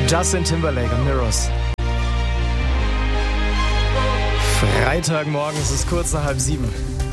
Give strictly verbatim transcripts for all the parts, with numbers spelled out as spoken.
Justin Timberlake und Mirrors. Freitagmorgen, es ist kurz nach halb sieben.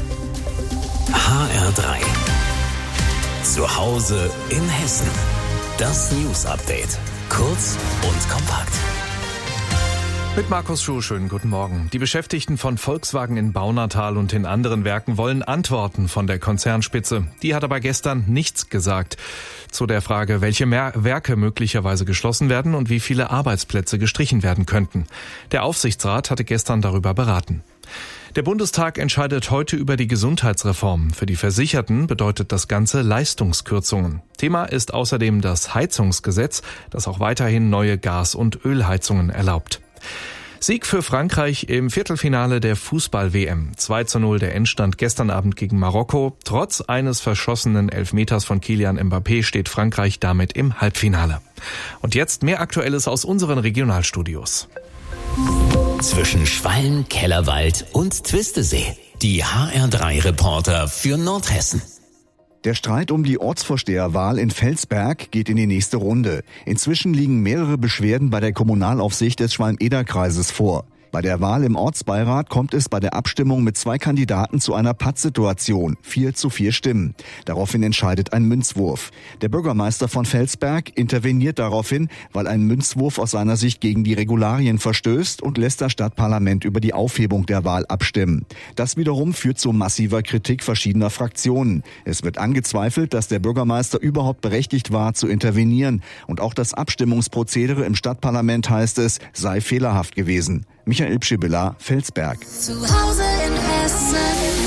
H R drei. Zu Hause in Hessen. Das News Update. Kurz und kompakt. Mit Markus Schuh, schönen guten Morgen. Die Beschäftigten von Volkswagen in Baunatal und in anderen Werken wollen Antworten von der Konzernspitze. Die hat aber gestern nichts gesagt zu der Frage, welche Mer- Werke möglicherweise geschlossen werden und wie viele Arbeitsplätze gestrichen werden könnten. Der Aufsichtsrat hatte gestern darüber beraten. Der Bundestag entscheidet heute über die Gesundheitsreform. Für die Versicherten bedeutet das Ganze Leistungskürzungen. Thema ist außerdem das Heizungsgesetz, das auch weiterhin neue Gas- und Ölheizungen erlaubt. Sieg für Frankreich im Viertelfinale der Fußball-W M. zwei zu null der Endstand gestern Abend gegen Marokko. Trotz eines verschossenen Elfmeters von Kylian Mbappé steht Frankreich damit im Halbfinale. Und jetzt mehr Aktuelles aus unseren Regionalstudios. Zwischen Schwalm, Kellerwald und Twistesee. Die H R drei Reporter für Nordhessen. Der Streit um die Ortsvorsteherwahl in Felsberg geht in die nächste Runde. Inzwischen liegen mehrere Beschwerden bei der Kommunalaufsicht des Schwalm-Eder-Kreises vor. Bei der Wahl im Ortsbeirat kommt es bei der Abstimmung mit zwei Kandidaten zu einer Pattsituation. Vier zu vier Stimmen. Daraufhin entscheidet ein Münzwurf. Der Bürgermeister von Felsberg interveniert daraufhin, weil ein Münzwurf aus seiner Sicht gegen die Regularien verstößt und lässt das Stadtparlament über die Aufhebung der Wahl abstimmen. Das wiederum führt zu massiver Kritik verschiedener Fraktionen. Es wird angezweifelt, dass der Bürgermeister überhaupt berechtigt war, zu intervenieren. Und auch das Abstimmungsprozedere im Stadtparlament, heißt es, sei fehlerhaft gewesen. Michael Pschibilla, Felsberg. Zu Hause in Hessen.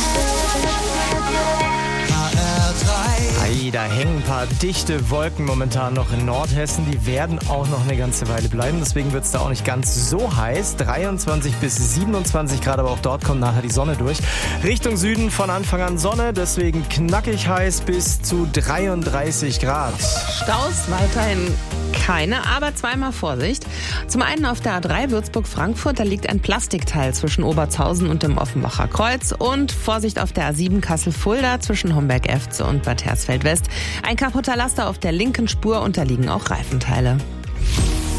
H R drei. Ei, da hängen ein paar dichte Wolken momentan noch in Nordhessen. Die werden auch noch eine ganze Weile bleiben. Deswegen wird es da auch nicht ganz so heiß. dreiundzwanzig bis siebenundzwanzig Grad, aber auch dort kommt nachher die Sonne durch. Richtung Süden von Anfang an Sonne, deswegen knackig heiß bis zu dreiunddreißig Grad. Staus weiterhin keine, aber zweimal Vorsicht. Zum einen auf der A drei Würzburg-Frankfurt, da liegt ein Plastikteil zwischen Oberzhausen und dem Offenbacher Kreuz. Und Vorsicht auf der A sieben Kassel-Fulda zwischen Homberg-Efze und Bad Hersfeld-West. Ein kaputter Laster auf der linken Spur und da liegen auch Reifenteile.